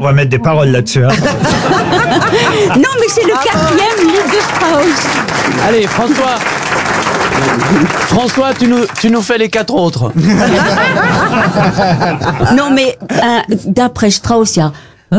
va mettre des paroles là-dessus. Hein. Non, mais c'est le 4e livre de Strauss. Allez, François, tu nous fais les 4 autres. Non, mais d'après Strauss, il y a